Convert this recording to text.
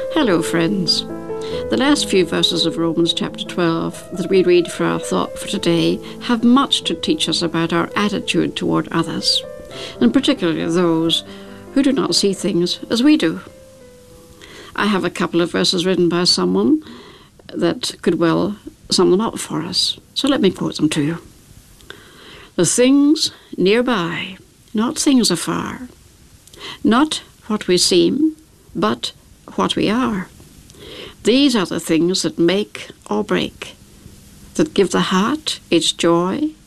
Hello, friends. The last few verses of Romans chapter 12 that we read for our thought for today have much to teach us about our attitude toward others, and particularly those who do not see things as we do. I have a couple of verses written by someone that could well sum them up for us, so let me quote them to you. The things nearby, not things afar, not what we seem, but what we are. These are the things that make or break, that give the heart its joy